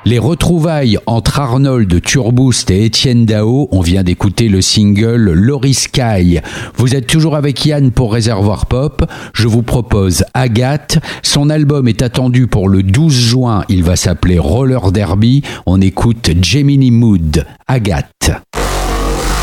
Les retrouvailles entre Arnold Turboost et Étienne Dao, on vient d'écouter le single Laurie Sky. Vous êtes toujours avec Yann pour Réservoir Pop. Je vous propose Agathe. Son album est attendu pour le 12 juin. Il va s'appeler Roller Derby. On écoute Gemini Mood. Agathe.